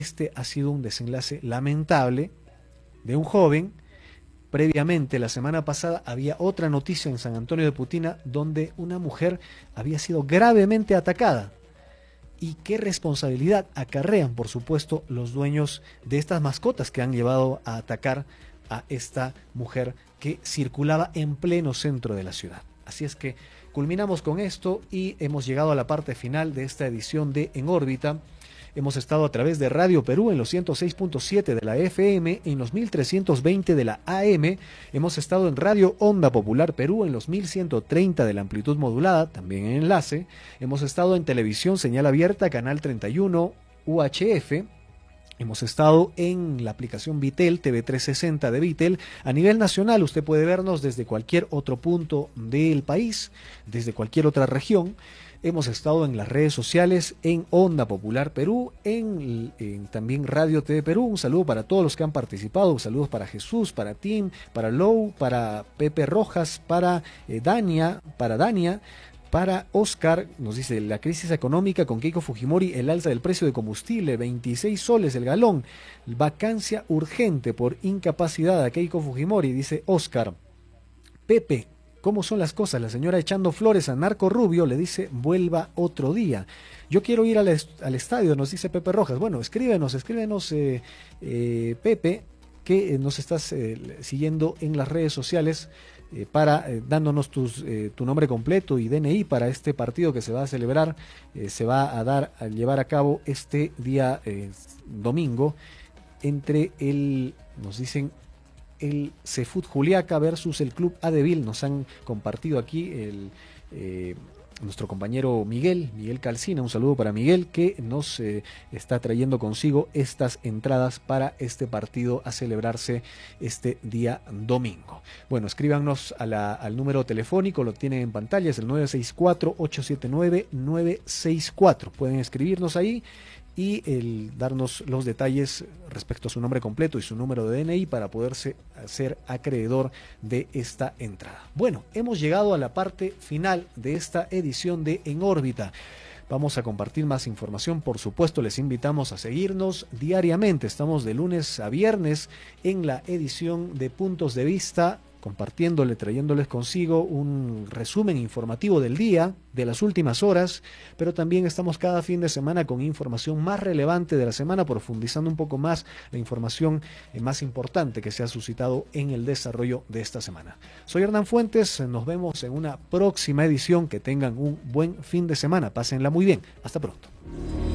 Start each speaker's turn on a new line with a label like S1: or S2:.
S1: este ha sido un desenlace lamentable de un joven. Previamente, la semana pasada, había otra noticia en San Antonio de Putina donde una mujer había sido gravemente atacada. ¿Y qué responsabilidad acarrean, por supuesto, los dueños de estas mascotas que han llevado a atacar a esta mujer que circulaba en pleno centro de la ciudad? Así es que culminamos con esto y hemos llegado a la parte final de esta edición de En órbita. Hemos estado a través de Radio Perú en los 106.7 de la FM, en los 1320 de la AM. Hemos estado en Radio Onda Popular Perú en los 1130 de la amplitud modulada, también en enlace. Hemos estado en televisión, señal abierta, canal 31 UHF. Hemos estado en la aplicación Vitel, TV 360 de Vitel. A nivel nacional, usted puede vernos desde cualquier otro punto del país, desde cualquier otra región. Hemos estado en las redes sociales, en Onda Popular Perú, en también Radio TV Perú. Un saludo para todos los que han participado. Saludos para Jesús, para Tim, para Lou, para Pepe Rojas, para Dania, para Oscar. Nos dice: la crisis económica con Keiko Fujimori, el alza del precio de combustible, 26 soles el galón, vacancia urgente por incapacidad a Keiko Fujimori, dice Oscar. Pepe: ¿cómo son las cosas? La señora echando flores a Narco Rubio, le dice: vuelva otro día. Yo quiero ir al estadio, nos dice Pepe Rojas. Bueno, escríbenos, Pepe, que nos estás siguiendo en las redes sociales, para dándonos tu nombre completo y DNI para este partido que se va a celebrar, se va a llevar a cabo este día domingo, entre nos dicen, el Cefut Juliaca versus el Club Adevil. Nos han compartido aquí nuestro compañero Miguel Calcina. Un saludo para Miguel, que nos está trayendo consigo estas entradas para este partido a celebrarse este día domingo. Bueno, escríbanos al número telefónico, lo tienen en pantalla, es el 964-879-964. Pueden escribirnos ahí y darnos los detalles respecto a su nombre completo y su número de DNI para poderse hacer acreedor de esta entrada. Bueno, hemos llegado a la parte final de esta edición de En órbita. Vamos a compartir más información, por supuesto. Les invitamos a seguirnos diariamente. Estamos de lunes a viernes en la edición de Puntos de Vista, trayéndoles consigo un resumen informativo del día, de las últimas horas, pero también estamos cada fin de semana con información más relevante de la semana, profundizando un poco más la información más importante que se ha suscitado en el desarrollo de esta semana. Soy Hernán Fuentes, nos vemos en una próxima edición. Que tengan un buen fin de semana, pásenla muy bien, hasta pronto.